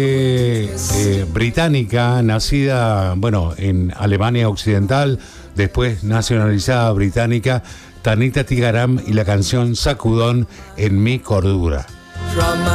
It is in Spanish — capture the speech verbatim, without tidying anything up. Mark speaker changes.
Speaker 1: Eh, eh, británica, nacida, bueno, en Alemania Occidental, después nacionalizada británica, Tanita Tigaram y la canción Sacudón en mi cordura.